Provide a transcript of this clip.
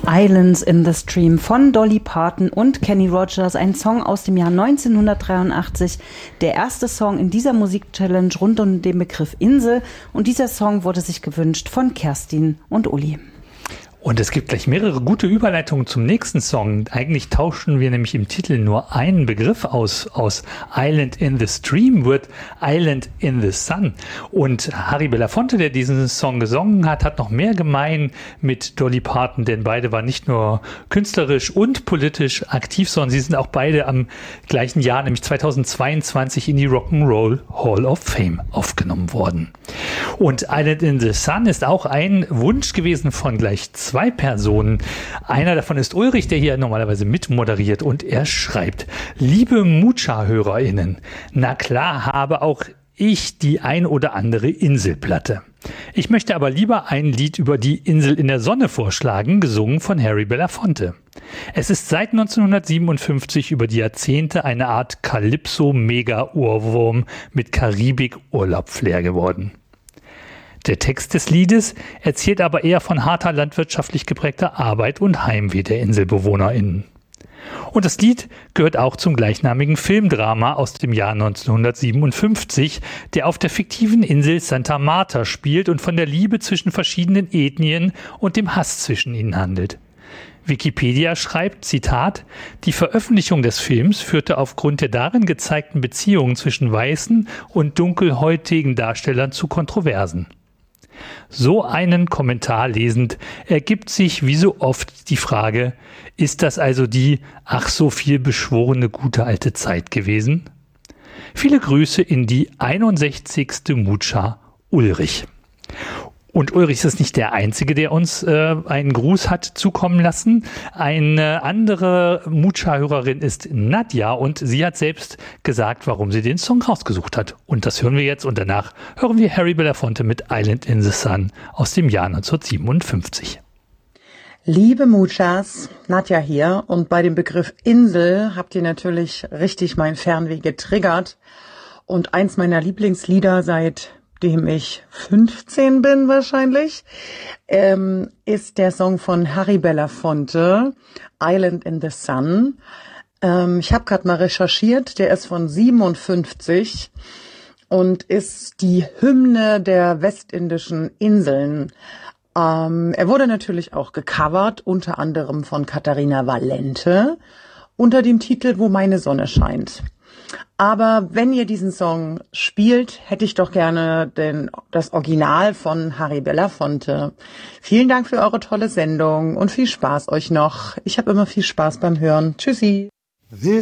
Islands in the Stream von Dolly Parton und Kenny Rogers, ein Song aus dem Jahr 1983, der erste Song in dieser Musikchallenge rund um den Begriff Insel, und dieser Song wurde sich gewünscht von Kerstin und Uli. Und es gibt gleich mehrere gute Überleitungen zum nächsten Song. Eigentlich tauschen wir nämlich im Titel nur einen Begriff aus. Aus Island in the Stream wird Island in the Sun. Und Harry Belafonte, der diesen Song gesungen hat, hat noch mehr gemein mit Dolly Parton, denn beide waren nicht nur künstlerisch und politisch aktiv, sondern sie sind auch beide am gleichen Jahr, nämlich 2022, in die Rock'n'Roll Hall of Fame aufgenommen worden. Und Island in the Sun ist auch ein Wunsch gewesen von gleich zwei Personen. Einer davon ist Ulrich, der hier normalerweise mitmoderiert, und er schreibt: Liebe Mucha-HörerInnen, na klar habe auch ich die ein oder andere Inselplatte. Ich möchte aber lieber ein Lied über die Insel in der Sonne vorschlagen, gesungen von Harry Belafonte. Es ist seit 1957 über die Jahrzehnte eine Art Calypso-Mega-Ohrwurm mit Karibik-Urlaub-Flair geworden. Der Text des Liedes erzählt aber eher von harter landwirtschaftlich geprägter Arbeit und Heimweh der InselbewohnerInnen. Und das Lied gehört auch zum gleichnamigen Filmdrama aus dem Jahr 1957, der auf der fiktiven Insel Santa Marta spielt und von der Liebe zwischen verschiedenen Ethnien und dem Hass zwischen ihnen handelt. Wikipedia schreibt, Zitat: Die Veröffentlichung des Films führte aufgrund der darin gezeigten Beziehungen zwischen weißen und dunkelhäutigen Darstellern zu Kontroversen. So einen Kommentar lesend ergibt sich wie so oft die Frage: Ist das also die ach so viel beschworene gute alte Zeit gewesen? Viele Grüße in die 61. Mucha, Ulrich. Und Ulrich ist nicht der Einzige, der uns einen Gruß hat zukommen lassen. Eine andere Mucha-Hörerin ist Nadja, und sie hat selbst gesagt, warum sie den Song rausgesucht hat. Und das hören wir jetzt, und danach hören wir Harry Belafonte mit Island in the Sun aus dem Jahr 1957. Liebe Muchas, Nadja hier, und bei dem Begriff Insel habt ihr natürlich richtig mein Fernweh getriggert. Und eins meiner Lieblingslieder seitdem ich 15 bin wahrscheinlich, ist der Song von Harry Belafonte, Island in the Sun. Ich habe gerade mal recherchiert, der ist von 57 und ist die Hymne der westindischen Inseln. Er wurde natürlich auch gecovert, unter anderem von Katharina Valente, unter dem Titel Wo meine Sonne scheint. Aber wenn ihr diesen Song spielt, hätte ich doch gerne das Original von Harry Belafonte. Vielen Dank für eure tolle Sendung und viel Spaß euch noch. Ich habe immer viel Spaß beim Hören. Tschüssi.